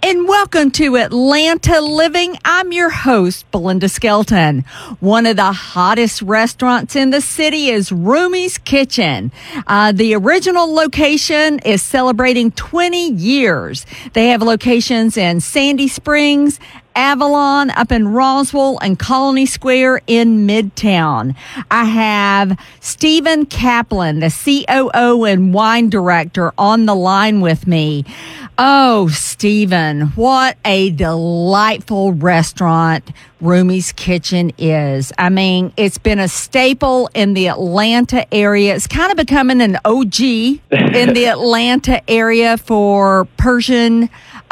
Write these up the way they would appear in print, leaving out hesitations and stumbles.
And welcome to Atlanta Living. I'm your host, Belinda Skelton. One of the hottest restaurants in the city is Rumi's Kitchen. The original location is celebrating 20 years. They have locations in Sandy Springs, Avalon, up in Roswell, and Colony Square in Midtown. I have Stephen Kaplan, the COO and wine director, on the line with me. Oh, Stephen, what a delightful restaurant Rumi's Kitchen is. I mean, it's been a staple in the Atlanta area. It's kind of becoming an OG in the Atlanta area for Persian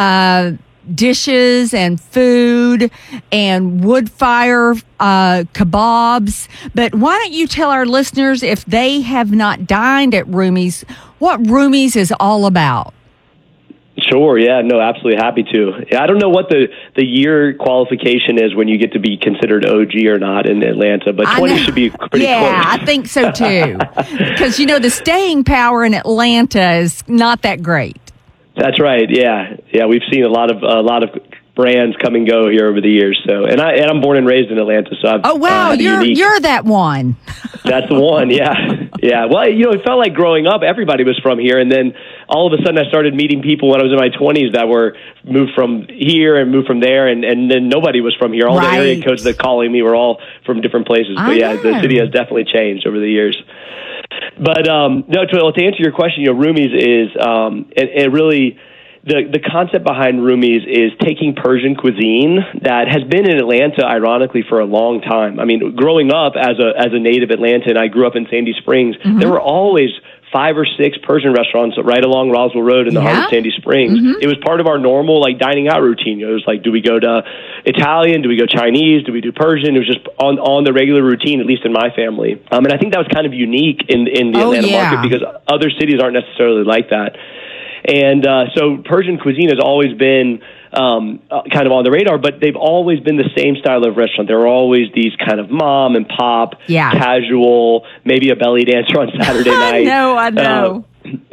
dishes and food and wood fire kebabs. But why don't you tell our listeners, if they have not dined at Rumi's, what Rumi's is all about? Sure. Yeah. No, absolutely happy to. I don't know what the year qualification is when you get to be considered OG or not in Atlanta, but 20 should be pretty close. Yeah, I think so too. Because, you know, the staying power in Atlanta is not that great. That's right. Yeah. Yeah. We've seen a lot of brands come and go here over the years. So, and I'm born and raised in Atlanta. So I've you're that one. That's the one. Yeah. Yeah. Well, you know, it felt like growing up, everybody was from here. And then all of a sudden I started meeting people when I was in my 20s that were moved from here and moved from there. And then nobody was from here. All the area codes that calling me were all from different places. But yeah, the city has definitely changed over the years. But no, to answer your question, you know, Rumi's is it really the concept behind Rumi's is taking Persian cuisine that has been in Atlanta, ironically, for a long time. I mean, growing up as a native Atlantan, I grew up in Sandy Springs. Mm-hmm. There were always 5 or 6 Persian restaurants right along Roswell Road in the heart of Sandy Springs. Mm-hmm. It was part of our normal dining out routine. It was like, do we go to Italian? Do we go Chinese? Do we do Persian? It was just on the regular routine, at least in my family. And I think that was kind of unique in the Atlanta market because other cities aren't necessarily like that. And so Persian cuisine has always been kind of on the radar, but they've always been the same style of restaurant. There were always these kind of mom and pop, casual, maybe a belly dancer on Saturday night. I know.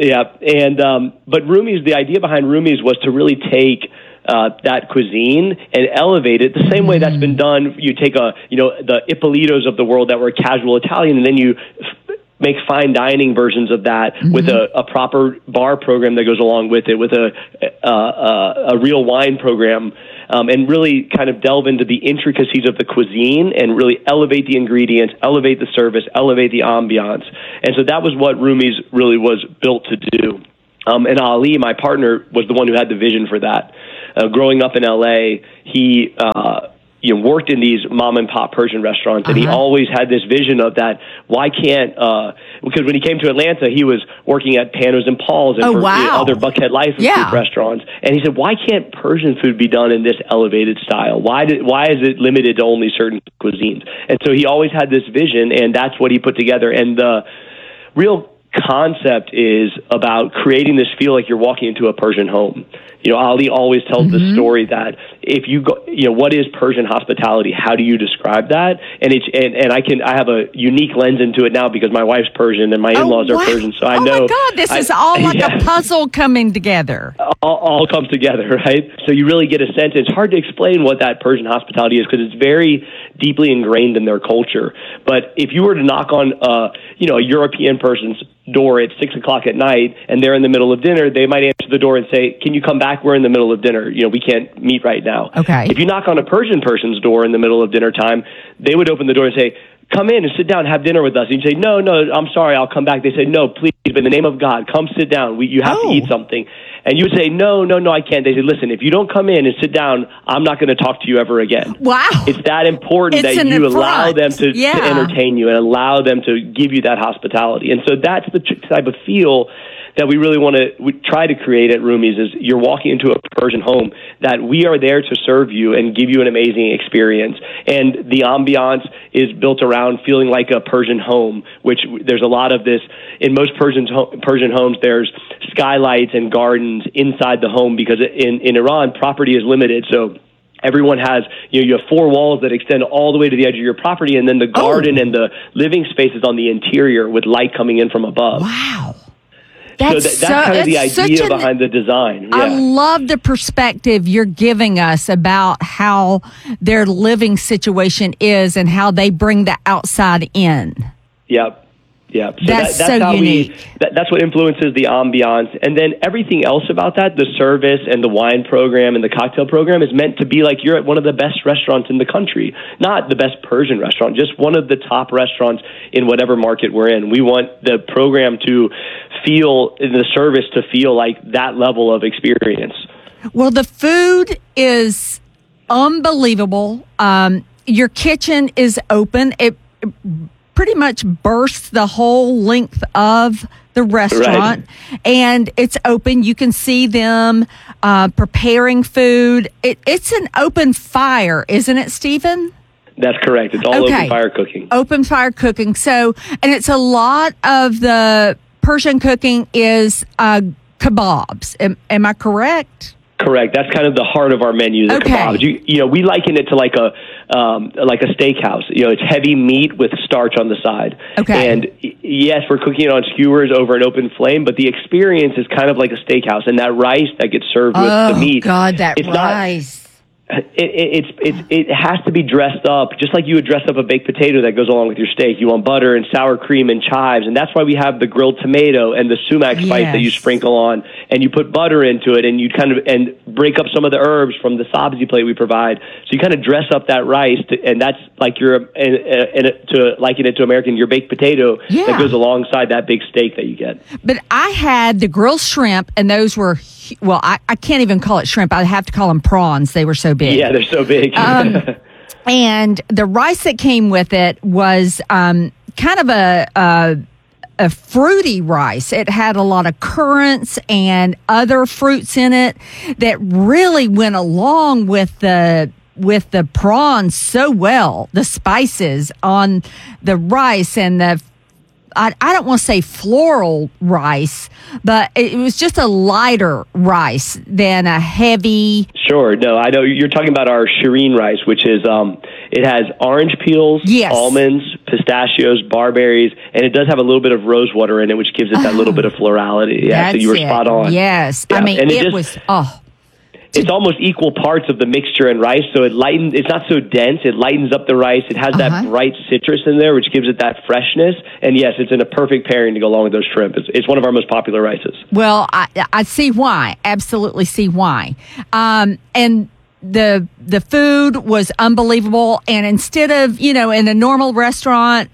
But Rumi's, the idea behind Rumi's was to really take that cuisine and elevate it the same way that's been done. You take the Ippolitos of the world that were casual Italian, and then you make fine dining versions of that with a proper bar program that goes along with it, with a real wine program, and really kind of delve into the intricacies of the cuisine and really elevate the ingredients, elevate the service, elevate the ambiance. And so that was what Rumi's really was built to do. And Ali, my partner, was the one who had the vision for that. Growing up in LA, he worked in these mom and pop Persian restaurants, and he always had this vision of that. Why can't, because when he came to Atlanta, he was working at Panos and Paul's and other Buckhead Life food restaurants. And he said, why can't Persian food be done in this elevated style? Why is it limited to only certain cuisines? And so he always had this vision, and that's what he put together. And the real concept is about creating this feel like you're walking into a Persian home. You know, Ali always tells the story that if you go, what is Persian hospitality? How do you describe that? And I have a unique lens into it now because my wife's Persian and my in-laws are Persian, so I know. Oh my God, this is all like a puzzle coming together. All comes together, right? So you really get a sense. It's hard to explain what that Persian hospitality is because it's very deeply ingrained in their culture. But if you were to knock on, a European person's door at 6:00 at night and they're in the middle of dinner, they might answer the door and say, "Can you come back? We're in the middle of dinner. We can't meet right now." Okay. If you knock on a Persian person's door in the middle of dinner time, they would open the door and say, "Come in and sit down, have dinner with us." And you say, "No, I'm sorry, I'll come back." They say, "No, please, in the name of God, come sit down. You have to eat something." And you would say, no, I can't. They say, "Listen, if you don't come in and sit down, I'm not going to talk to you ever again." Wow. It's that important that you allow them to entertain you and allow them to give you that hospitality. And so that's the type of feel that we really we try to create at Rumi's is you're walking into a Persian home, that we are there to serve you and give you an amazing experience. And the ambiance is built around feeling like a Persian home, which there's a lot of this. In most Persian homes, there's skylights and gardens inside the home because in Iran, property is limited. So everyone has, you have 4 walls that extend all the way to the edge of your property, and then the garden and the living space is on the interior with light coming in from above. Wow. That's kind of the idea behind the design. Yeah. I love the perspective you're giving us about how their living situation is and how they bring the outside in. Yep. Yeah, so that's how so unique. That's what influences the ambiance. And then everything else about that, the service and the wine program and the cocktail program, is meant to be like you're at one of the best restaurants in the country. Not the best Persian restaurant, just one of the top restaurants in whatever market we're in. We want the program to feel, the service to feel like that level of experience. Well, the food is unbelievable. Your kitchen is open. It pretty much bursts the whole length of the restaurant, right. And it's open. You can see them preparing food. It's an open fire, isn't it, Stephen? That's correct. It's all open fire cooking. Open fire cooking. So, and it's a lot of the Persian cooking is kebabs. Am I correct? Correct. That's kind of the heart of our menu, the kebabs. You know, we liken it to like a steakhouse. You know, it's heavy meat with starch on the side. Okay. And yes, we're cooking it on skewers over an open flame, but the experience is kind of like a steakhouse. And that rice that gets served with the meat. Oh, God, that rice. It has to be dressed up just like you would dress up a baked potato that goes along with your steak. You want butter and sour cream and chives, and that's why we have the grilled tomato and the sumac spice that you sprinkle on, and you put butter into it, and you kind of and break up some of the herbs from the sabzi plate we provide. So you kind of dress up that rice, and that's like to liken it to American, your baked potato that goes alongside that big steak that you get. But I had the grilled shrimp, and those were. Well, I can't even call it shrimp. I have to call them prawns. They were so big. Yeah, they're so big. And the rice that came with it was kind of a fruity rice. It had a lot of currants and other fruits in it that really went along with the prawns so well. The spices on the rice and the I don't want to say floral rice, but it was just a lighter rice than a heavy. Sure. No, I know you're talking about our shireen rice, which is it has orange peels, almonds, pistachios, barberries, and it does have a little bit of rose water in it, which gives it that little bit of florality. Yeah, so you were spot on. Yes. Yeah. I mean, it was. It's almost equal parts of the mixture and rice, so it lightens. It's not so dense. It lightens up the rice. It has that bright citrus in there, which gives it that freshness. And yes, it's in a perfect pairing to go along with those shrimp. It's one of our most popular rices. Well, I see why. Absolutely see why. And the food was unbelievable. And instead of, in a normal restaurant,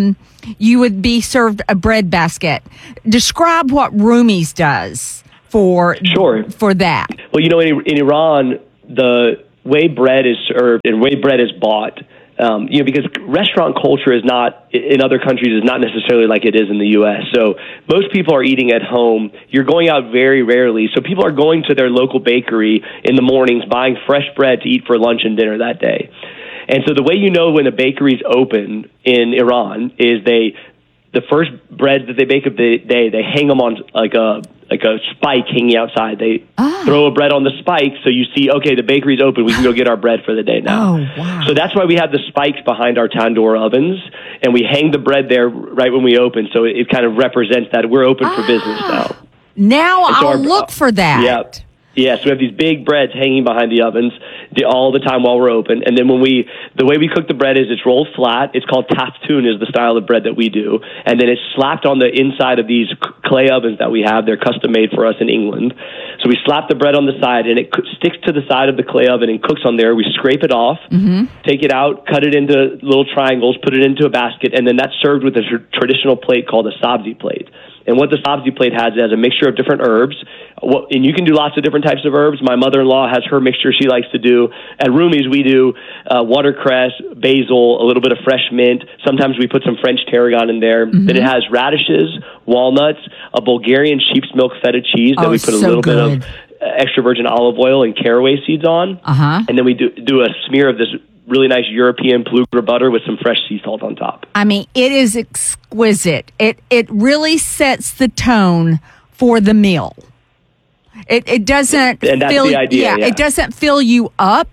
you would be served a bread basket. Describe what Rumi's does. For that. Well, in Iran, the way bread is served and way bread is bought, because restaurant culture is not, in other countries, is not necessarily like it is in the U.S. So most people are eating at home. You're going out very rarely. So people are going to their local bakery in the mornings, buying fresh bread to eat for lunch and dinner that day. And so the way you know when a bakery's open in Iran is the first breads that they bake of the day, they hang them on like a spike hanging outside. They throw a bread on the spike, so you see, okay, the bakery's open. We can go get our bread for the day now. Oh, wow. So that's why we have the spikes behind our tandoor ovens, and we hang the bread there right when we open, so it kind of represents that we're open for business now. Now I'll look for that. Yeah. Yeah, so we have these big breads hanging behind the ovens all the time while we're open. And then the way we cook the bread is it's rolled flat. It's called taftoon is the style of bread that we do. And then it's slapped on the inside of these clay ovens that we have. They're custom made for us in England. So we slap the bread on the side, and it sticks to the side of the clay oven and cooks on there. We scrape it off, take it out, cut it into little triangles, put it into a basket, and then that's served with a traditional plate called a sabzi plate. And what the sabzi plate has a mixture of different herbs. And you can do lots of different types of herbs. My mother-in-law has her mixture she likes to do. At Rumi's, we do watercress, basil, a little bit of fresh mint. Sometimes we put some French tarragon in there. Then it has radishes, walnuts, a Bulgarian sheep's milk feta cheese that we put a little bit of extra virgin olive oil and caraway seeds on. And then we do a smear of this really nice European Plugra butter with some fresh sea salt on top. I mean, it is exquisite. It really sets the tone for the meal. It doesn't and that's fill, the idea, it doesn't fill you up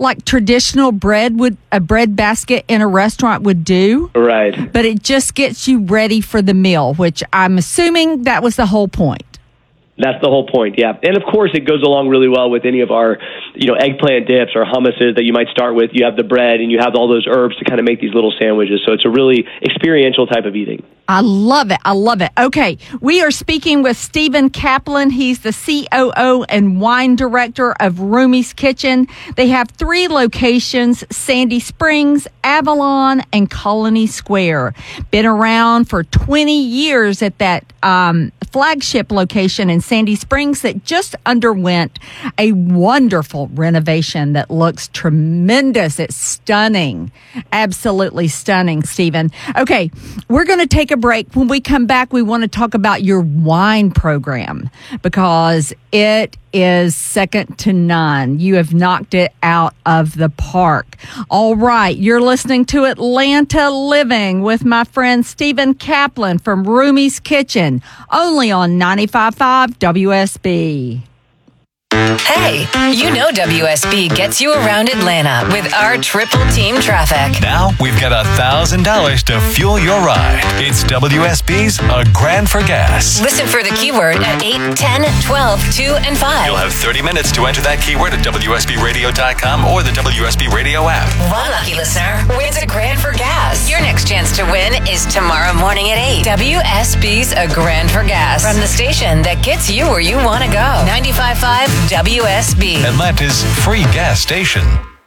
like traditional a bread basket in a restaurant would do. Right. But it just gets you ready for the meal, which I'm assuming that was the whole point. That's the whole point, yeah. And of course, it goes along really well with any of our, eggplant dips or hummuses that you might start with. You have the bread and you have all those herbs to kind of make these little sandwiches. So it's a really experiential type of eating. I love it. I love it. Okay, we are speaking with Stephen Kaplan. He's the COO and wine director of Rumy's Kitchen. They have 3 locations, Sandy Springs, Avalon, and Colony Square. Been around for 20 years at that flagship location in Sandy Springs that just underwent a wonderful renovation that looks tremendous. It's stunning. Absolutely stunning, Stephen. Okay, we're going to take a break. When we come back, we want to talk about your wine program because it is second to none. You have knocked it out of the park. All right, you're listening to Atlanta Living with my friend Stephen Kaplan from Rumy's Kitchen, only on 95.5 WSB. Hey, you know WSB gets you around Atlanta with our triple team traffic. Now we've got $1,000 to fuel your ride. It's WSB's A Grand for Gas. Listen for the keyword at 8, 10, 12, 2, and 5. You'll have 30 minutes to enter that keyword at WSBRadio.com or the WSB Radio app. One lucky listener wins a grand for gas. Your next chance to win is tomorrow morning at 8. WSB's A Grand for Gas from the station that gets you where you want to go. 95.5 WSB. Atlanta's free gas station.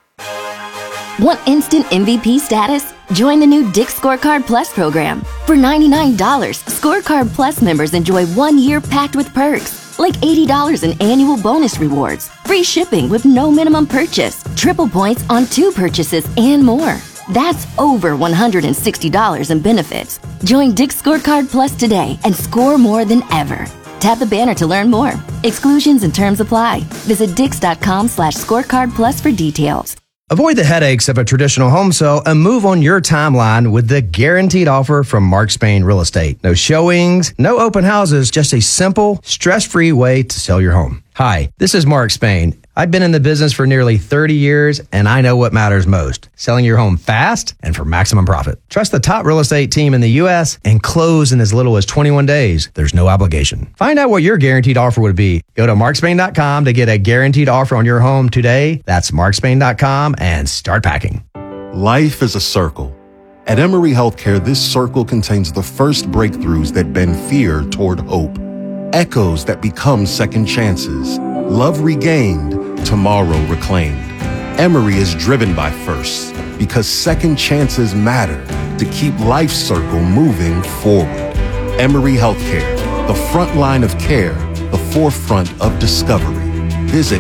Want instant MVP status? Join the new Dick's Scorecard Plus program. For $99, Scorecard Plus members enjoy 1 year packed with perks, like $80 in annual bonus rewards, free shipping with no minimum purchase, triple points on 2 purchases, and more. That's over $160 in benefits. Join Dick's Scorecard Plus today and score more than ever. Tap the banner to learn more. Exclusions and terms apply. Visit Dix.com/scorecard plus for details. Avoid the headaches of a traditional home sale and move on your timeline with the guaranteed offer from Mark Spain Real Estate. No showings, no open houses, just a simple, stress-free way to sell your home. Hi, this is Mark Spain. I've been in the business for nearly 30 years, and I know what matters most. Selling your home fast and for maximum profit. Trust the top real estate team in the U.S. and close in as little as 21 days. There's no obligation. Find out what your guaranteed offer would be. Go to markspain.com to get a guaranteed offer on your home today. That's markspain.com and start packing. Life is a circle. At Emory Healthcare, this circle contains the first breakthroughs that bend fear toward hope. Echoes that become second chances. Love regained, tomorrow reclaimed. Emory is driven by firsts because second chances matter to keep life's circle moving forward. Emory Healthcare, the front line of care, the forefront of discovery. Visit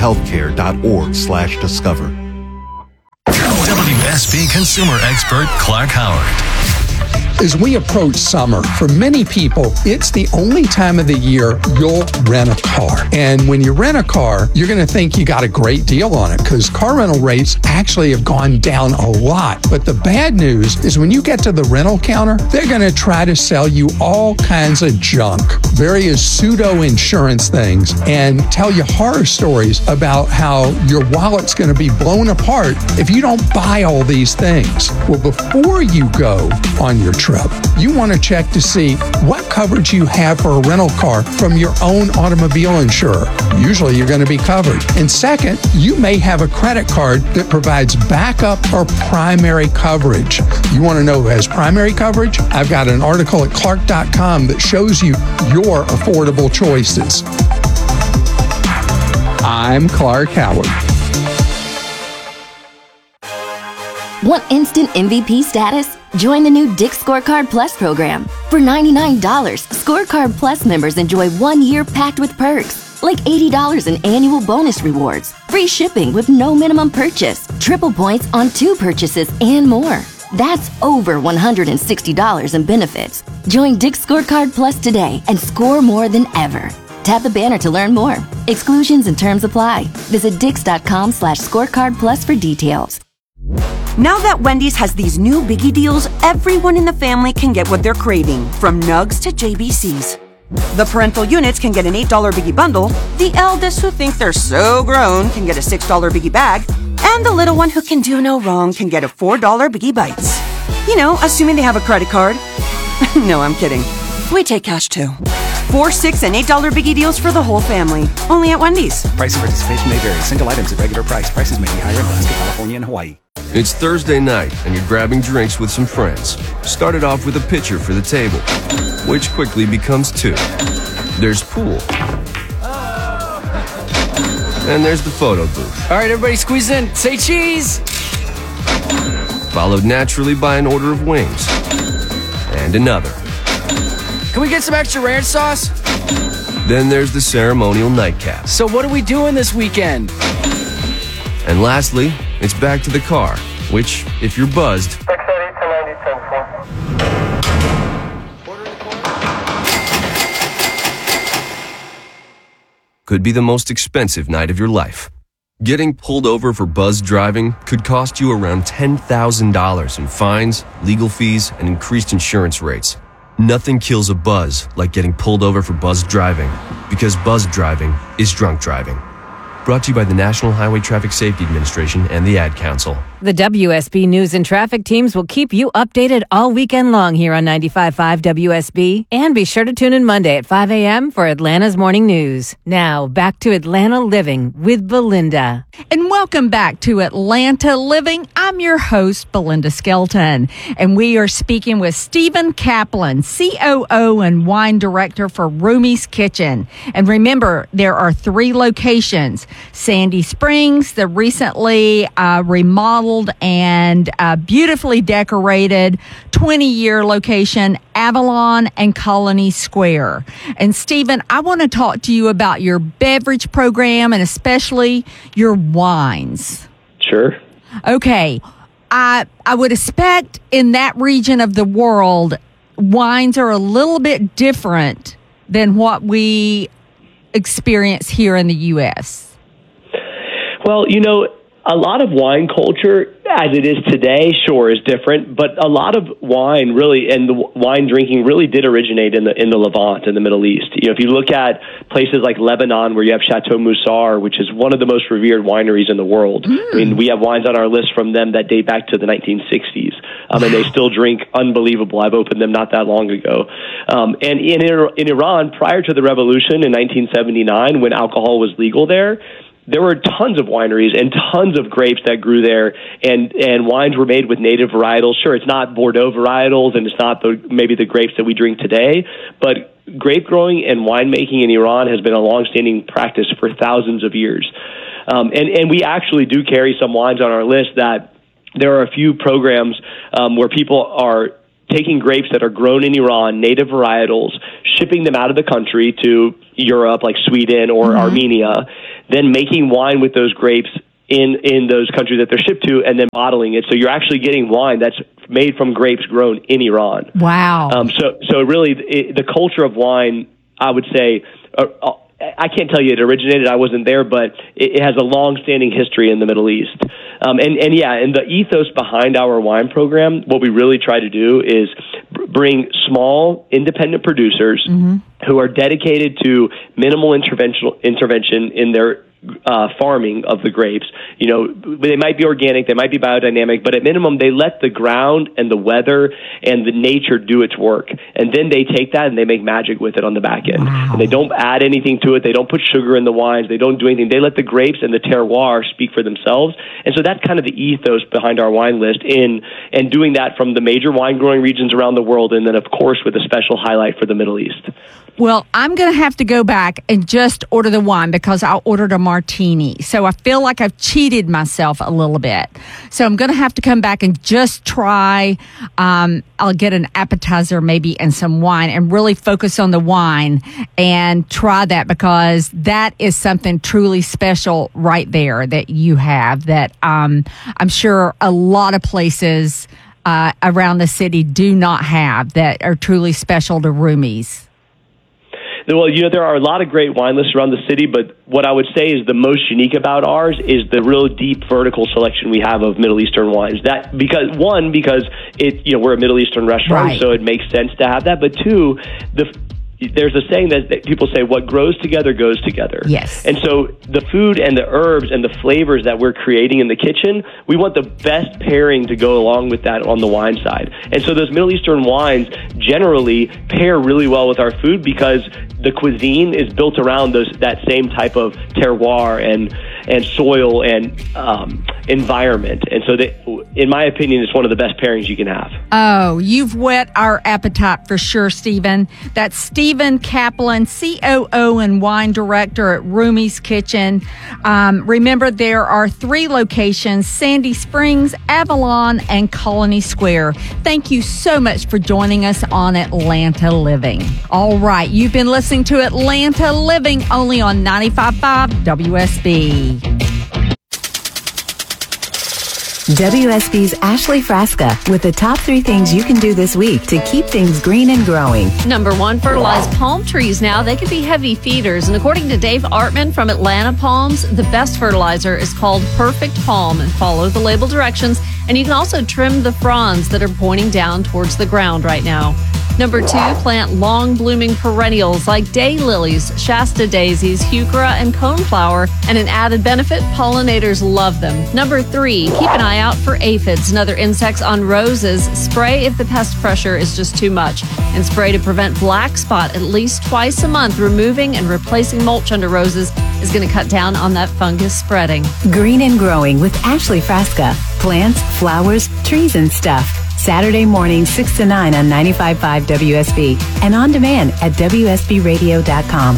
emoryhealthcare.org/discover. WSB consumer expert Clark Howard. As we approach summer, for many people, it's the only time of the year you'll rent a car. And when you rent a car, you're going to think you got a great deal on it because car rental rates actually have gone down a lot. But the bad news is when you get to the rental counter, they're going to try to sell you all kinds of junk, various pseudo insurance things, and tell you horror stories about how your wallet's going to be blown apart if you don't buy all these things. Well, before you go on your trip, you want to check to see what coverage you have for a rental car from your own automobile insurer. Usually you're going to be covered. And second, you may have a credit card that provides backup or primary coverage. You want to know who has primary coverage? I've got an article at Clark.com that shows you your affordable choices. I'm Clark Howard. Want instant MVP status? Join the new Dick's Scorecard Plus program. For $99, Scorecard Plus members enjoy 1 year packed with perks, like $80 in annual bonus rewards, free shipping with no minimum purchase, triple points on 2 purchases, and more. That's over $160 in benefits. Join Dick's Scorecard Plus today and score more than ever. Tap the banner to learn more. Exclusions and terms apply. Visit Dix.com/scorecard plus for details. Now that Wendy's has these new biggie deals, everyone in the family can get what they're craving, from nugs to JBCs. The parental units can get an $8 Biggie bundle, the eldest who think they're so grown can get a $6 Biggie bag, and the little one who can do no wrong can get a $4 Biggie Bites. You know, assuming they have a credit card. No, I'm kidding. We take cash too. $4, $6, and $8 Biggie deals for the whole family. Only at Wendy's. Price and participation may vary. Single items at regular price. Prices may be higher in Alaska, California, and Hawaii. It's Thursday night, and you're grabbing drinks with some friends. Started off with a pitcher for the table, which quickly becomes 2. There's pool. And there's the photo booth. All right, everybody squeeze in. Say cheese! Followed naturally by an order of wings. And another. Can we get some extra ranch sauce? Then there's the ceremonial nightcap. So what are we doing this weekend? And lastly, it's back to the car, which, if you're buzzed, could be the most expensive night of your life. Getting pulled over for buzz driving could cost you around $10,000 in fines, legal fees, and increased insurance rates. Nothing kills a buzz like getting pulled over for buzz driving, because buzz driving is drunk driving. Brought to you by the National Highway Traffic Safety Administration and the Ad Council. The WSB News and Traffic teams will keep you updated all weekend long here on 95.5 WSB. And be sure to tune in Monday at 5 a.m. for Atlanta's Morning News. Now, back to Atlanta Living with Belinda. And welcome back to Atlanta Living. I'm your host, Belinda Skelton. And we are speaking with Stephen Kaplan, COO and wine director for Rumie's Kitchen. And remember, there are 3 locations. Sandy Springs, the recently remodeled and beautifully decorated 20-year location, Avalon and Colony Square. And Stephen, I want to talk to you about your beverage program and especially your wines. Sure. Okay. I would expect in that region of the world, wines are a little bit different than what we experience here in the U.S. Well, you know, a lot of wine culture, as it is today, sure, is different. But a lot of wine really, and the wine drinking really did originate in the Levant, in the Middle East. You know, if you look at places like Lebanon, where you have Chateau Moussard, which is one of the most revered wineries in the world. I mean, we have wines on our list from them that date back to the 1960s, and they still drink unbelievable. I've opened them not that long ago. And in Iran, prior to the revolution in 1979, when alcohol was legal there were tons of wineries and tons of grapes that grew there, and wines were made with native varietals. Sure, it's not Bordeaux varietals, and it's not maybe the grapes that we drink today, but grape growing and winemaking in Iran has been a long-standing practice for thousands of years. And we actually do carry some wines on our list that there are a few programs where people are taking grapes that are grown in Iran, native varietals, shipping them out of the country to Europe, like Sweden or Armenia, then making wine with those grapes in those countries that they're shipped to, and then bottling it. So you're actually getting wine that's made from grapes grown in Iran. Wow. So really, the culture of wine, I would say, I can't tell you it originated. I wasn't there, but it has a long-standing history in the Middle East. And the ethos behind our wine program, what we really try to do is bring small, independent producers who are dedicated to minimal intervention in their farming of the grapes. You know, they might be organic, they might be biodynamic, but at minimum, they let the ground and the weather and the nature do its work. And then they take that and they make magic with it on the back end. Wow. And they don't add anything to it. They don't put sugar in the wines. They don't do anything. They let the grapes and the terroir speak for themselves. And so that's kind of the ethos behind our wine list and doing that from the major wine growing regions around the world. And then, of course, with a special highlight for the Middle East. Well, I'm going to have to go back and just order the wine because I ordered a martini. So I feel like I've cheated myself a little bit. So I'm going to have to come back and just try. I'll get an appetizer maybe and some wine and really focus on the wine and try that because that is something truly special right there that you have that I'm sure a lot of places around the city do not have that are truly special to Rumie's. Well, you know, there are a lot of great wine lists around the city, but what I would say is the most unique about ours is the real deep vertical selection we have of Middle Eastern wines. That because we're a Middle Eastern restaurant, right. So it makes sense to have that. But two, there's a saying that people say, what grows together goes together. Yes. And so the food and the herbs and the flavors that we're creating in the kitchen, we want the best pairing to go along with that on the wine side. And so those Middle Eastern wines generally pair really well with our food because the cuisine is built around that same type of terroir and soil and environment. And so in my opinion, it's one of the best pairings you can have. Oh, you've whet our appetite for sure, Stephen. That's Stephen Kaplan, COO and wine director at Rumi's Kitchen. Remember, there are 3 locations, Sandy Springs, Avalon, and Colony Square. Thank you so much for joining us on Atlanta Living. All right, you've been listening to Atlanta Living only on 95.5 WSB. WSB's Ashley Frasca with the top 3 things you can do this week to keep things green and growing. Number 1, fertilize palm trees now. They can be heavy feeders. And according to Dave Artman from Atlanta Palms, the best fertilizer is called Perfect Palm. And follow the label directions. And you can also trim the fronds that are pointing down towards the ground right now. Number 2, plant long-blooming perennials like daylilies, Shasta daisies, heuchera, and coneflower. And an added benefit, pollinators love them. Number 3, keep an eye out for aphids and other insects on roses. Spray if the pest pressure is just too much. And spray to prevent black spot at least twice a month. Removing and replacing mulch under roses is going to cut down on that fungus spreading. Green and growing with Ashley Frasca. Plants, flowers, trees, and stuff. Saturday morning, 6 to 9 on 95.5 WSB and on demand at WSBradio.com.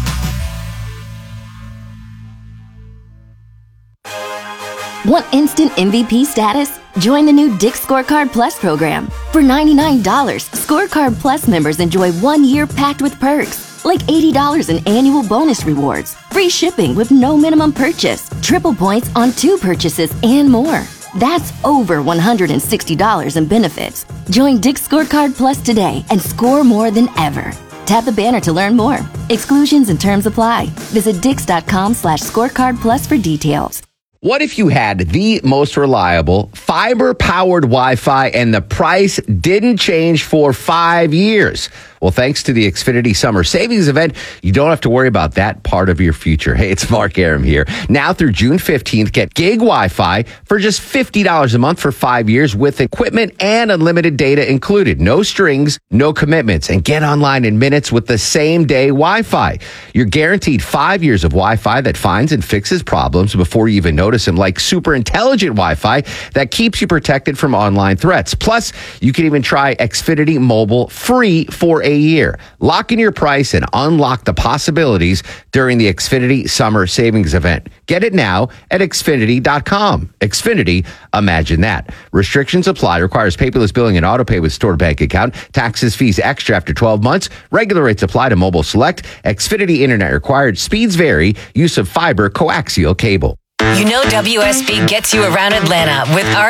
Want instant MVP status? Join the new Dick's Scorecard Plus program. For $99, Scorecard Plus members enjoy 1 year packed with perks, like $80 in annual bonus rewards, free shipping with no minimum purchase, triple points on 2 purchases, and more. That's over $160 in benefits. Join Dick's Scorecard Plus today and score more than ever. Tap the banner to learn more. Exclusions and terms apply. Visit Dix.com/scorecard plus for details. What if you had the most reliable fiber-powered Wi-Fi and the price didn't change for 5 years? Well, thanks to the Xfinity Summer Savings Event, you don't have to worry about that part of your future. Hey, it's Mark Aram here. Now through June 15th, get gig Wi-Fi for just $50 a month for 5 years with equipment and unlimited data included. No strings, no commitments, and get online in minutes with the same day Wi-Fi. You're guaranteed 5 years of Wi-Fi that finds and fixes problems before you even notice them, like super intelligent Wi-Fi that keeps you protected from online threats. Plus, you can even try Xfinity Mobile free for a year. Lock in your price and unlock the possibilities during the Xfinity Summer Savings Event. Get it now at Xfinity.com. Xfinity, imagine that. Restrictions apply. Requires paperless billing and autopay with stored bank account. Taxes, fees extra after 12 months. Regular rates apply to Mobile Select. Xfinity Internet required. Speeds vary. Use of fiber coaxial cable. You know WSB gets you around Atlanta with our